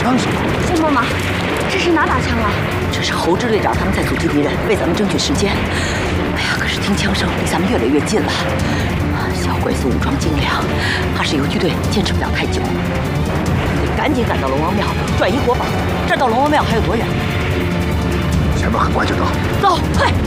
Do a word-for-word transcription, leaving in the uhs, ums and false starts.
枪声。 孙嬷嬷，这是哪打枪啊？ 这是侯支队长他们在阻击敌人，为咱们争取时间。哎呀，可是听枪声，离咱们越来越近了。小鬼子武装精良，怕是游击队坚持不了太久。得赶紧赶到龙王庙，转移国宝。这到龙王庙还有多远？ 前面很快就到。 走，快！